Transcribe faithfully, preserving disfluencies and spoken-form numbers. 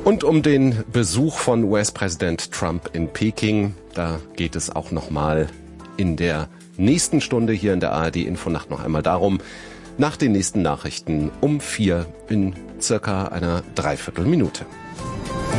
Und um den Besuch von U S-Präsident Trump in Peking, da geht es auch nochmal in der nächsten Stunde hier in der A R D Infonacht noch einmal darum, nach den nächsten Nachrichten um vier in circa einer Dreiviertelminute.